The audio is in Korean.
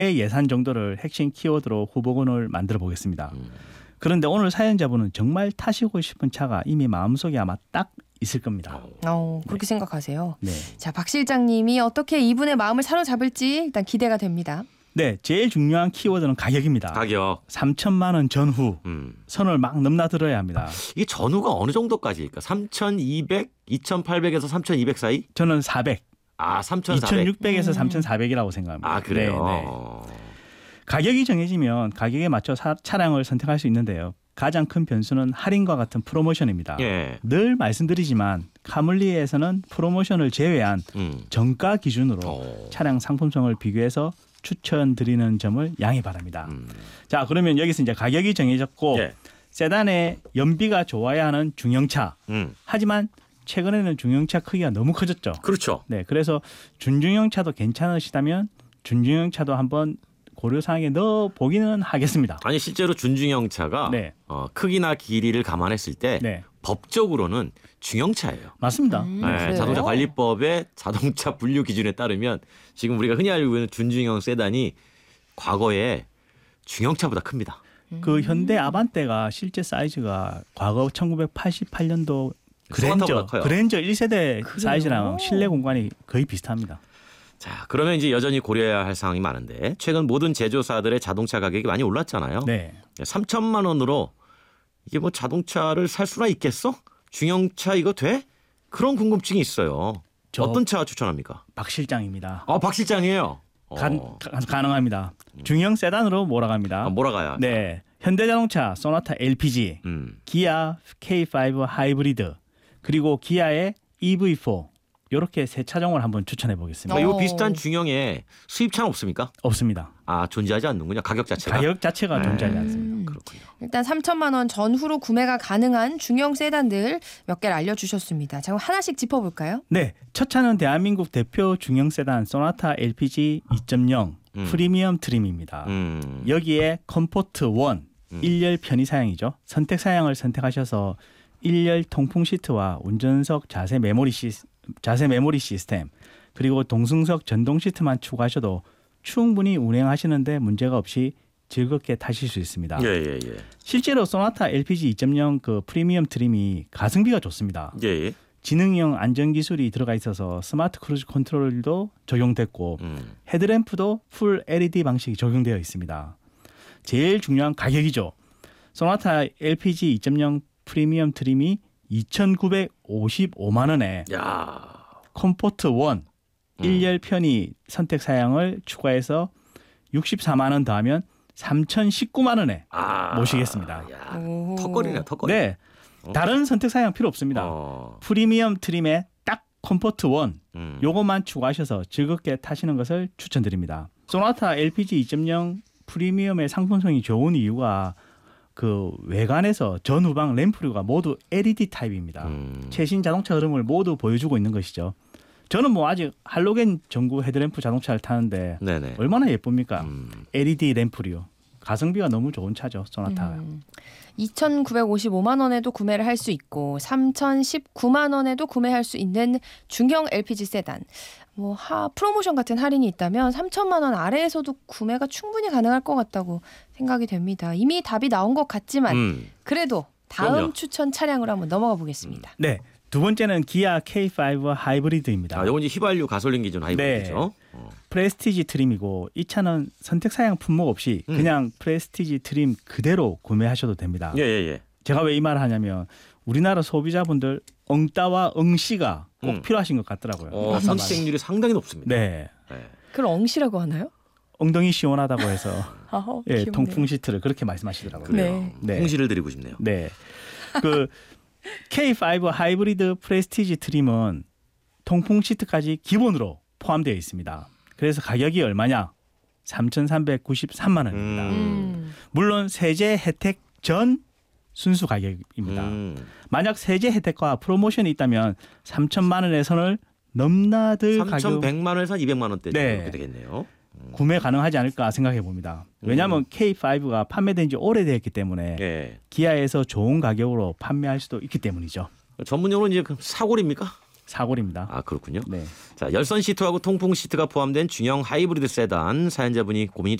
예산 정도를 핵심 키워드로 후보군을 만들어 보겠습니다. 그런데 오늘 사연자분은 정말 타시고 싶은 차가 이미 마음속에 아마 딱 있을 겁니다. 그렇게 생각하세요. 네. 자, 박 실장님이 어떻게 이분의 마음을 사로잡을지 일단 기대가 됩니다. 네, 제일 중요한 키워드는 가격입니다. 가격. 3천만 원 전후 선을 막 넘나들어야 합니다. 이게 전후가 어느 정도까지일까? 3,200, 2,800에서 3,200 사이? 저는 400. 아, 3,400. 2,600에서 3,400이라고 생각합니다. 아, 그래요? 네, 네. 가격이 정해지면 가격에 맞춰 차량을 선택할 수 있는데요. 가장 큰 변수는 할인과 같은 프로모션입니다. 예. 늘 말씀드리지만 카물리에서는 프로모션을 제외한 정가 기준으로 차량 상품성을 비교해서 추천드리는 점을 양해 바랍니다. 자, 그러면 여기서 이제 가격이 정해졌고 예. 세단의 연비가 좋아야 하는 중형차. 하지만 최근에는 중형차 크기가 너무 커졌죠. 그렇죠. 네, 그래서 준중형차도 괜찮으시다면 준중형차도 한번 고려사항에 넣어 보기는 하겠습니다. 아니 실제로 준중형 차가 네. 크기나 길이를 감안했을 때 네. 법적으로는 중형차예요. 맞습니다. 네, 그래요? 자동차 관리법의 자동차 분류 기준에 따르면 지금 우리가 흔히 알고 있는 준중형 세단이 과거에 중형차보다 큽니다. 그 현대 아반떼가 실제 사이즈가 과거 1988년도 소나타보다 커요. 그랜저 1세대 그래요? 사이즈랑 실내 공간이 거의 비슷합니다. 자, 그러면 이제 여전히 고려해야 할 사항이 많은데 최근 모든 제조사들의 자동차 가격이 많이 올랐잖아요. 네. 3천만 원으로 이게 뭐 자동차를 살 수나 있겠어? 중형차 이거 돼? 그런 궁금증이 있어요. 어떤 차 추천합니까? 박 실장입니다. 박 실장이에요. 가능합니다. 중형 세단으로 몰아갑니다. 몰아가야. 네. 현대자동차 소나타 LPG, 기아 K5 하이브리드, 그리고 기아의 EV4 이렇게 세 차종을 한번 추천해 보겠습니다. 그러니까 이 비슷한 중형에 수입차는 없습니까? 없습니다. 아, 존재하지 않는군요. 가격 자체가. 가격 자체가 존재하지 않습니다. 그렇군요. 일단 3천만 원 전후로 구매가 가능한 중형 세단들 몇 개를 알려주셨습니다. 자, 그럼 하나씩 짚어볼까요? 네, 첫 차는 대한민국 대표 중형 세단 소나타 LPG 2.0 프리미엄 트림입니다. 여기에 컴포트 1 1열 편의 사양이죠. 선택 사양을 선택하셔서 1열 통풍 시트와 운전석 자세 메모리 시스템 그리고 동승석 전동 시트만 추가하셔도 충분히 운행하시는데 문제가 없이 즐겁게 타실 수 있습니다. 예. 실제로 소나타 LPG 2.0 그 프리미엄 트림이 가성비가 좋습니다. 예. 지능형 안전 기술이 들어가 있어서 스마트 크루즈 컨트롤도 적용됐고 헤드램프도 풀 LED 방식이 적용되어 있습니다. 제일 중요한 가격이죠. 소나타 LPG 2.0 프리미엄 트림이 2,955만 원에 컴포트 1 1열 편의 선택 사양을 추가해서 64만 원 더하면 3,019만 원에 모시겠습니다. 턱걸이네, 턱걸이. 네, 다른 선택 사양 필요 없습니다. 프리미엄 트림에 딱 컴포트 1 요것만 추가하셔서 즐겁게 타시는 것을 추천드립니다. 소나타 LPG 2.0 프리미엄의 상품성이 좋은 이유가 그 외관에서 전후방 램프류가 모두 LED 타입입니다. 최신 자동차 흐름을 모두 보여주고 있는 것이죠. 저는 뭐 아직 할로겐 전구 헤드램프 자동차를 타는데 네네. 얼마나 예쁩니까? LED 램프류. 가성비가 너무 좋은 차죠, 소나타가. 2,955만 원에도 구매를 할 수 있고 3,019만 원에도 구매할 수 있는 중형 LPG 세단. 뭐 프로모션 같은 할인이 있다면 3천만 원 아래에서도 구매가 충분히 가능할 것 같다고 생각이 됩니다. 이미 답이 나온 것 같지만 그래도 다음 그럼요. 추천 차량으로 한번 넘어가 보겠습니다. 네, 두 번째는 기아 K5 하이브리드입니다. 이건 이제 휘발유 가솔린 기준 하이브리드죠. 프레스티지 트림이고 이 차는 선택 사양 품목 없이 그냥 프레스티지 트림 그대로 구매하셔도 됩니다. 예. 제가 왜 이 말을 하냐면 우리나라 소비자분들 엉따와 엉씨가 꼭 필요하신 것 같더라고요. 선택률이 상당히 높습니다. 네. 그걸 엉시라고 하나요? 엉덩이 시원하다고 해서 예, 귀엽네요. 통풍 시트를 그렇게 말씀하시더라고요. 그래요. 네. 홍시를 드리고 싶네요. 네. 그 K5 하이브리드 프레스티지 트림은 통풍 시트까지 기본으로 포함되어 있습니다. 그래서 가격이 얼마냐? 3,393만 원입니다. 물론 세제 혜택 전 순수 가격입니다. 만약 세제 혜택과 프로모션이 있다면 3천만 원의 선을 넘나들 가격 3,100만 원에서 200만 원대 네. 이렇게 되겠네요. 구매 가능하지 않을까 생각해 봅니다. 왜냐하면 K5가 판매된 지 오래되었기 때문에 기아에서 좋은 가격으로 판매할 수도 있기 때문이죠. 전문용어로 이제 사골입니까? 사골입니다. 아 그렇군요. 네. 자 열선 시트하고 통풍 시트가 포함된 중형 하이브리드 세단 사연자분이 고민이